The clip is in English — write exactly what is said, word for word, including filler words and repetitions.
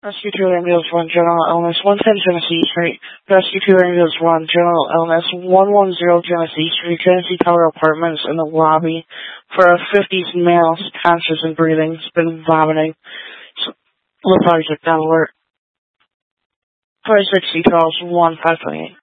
Rescue two ambulance one, general illness, one ten Genesee Street. Rescue two ambulance one, general illness, one ten Genesee Street, Genesee Tower Apartments in the lobby for a fifties male, conscious and breathing, has been vomiting. Lethargic, down alert. five sixty calls, one five twenty-eight.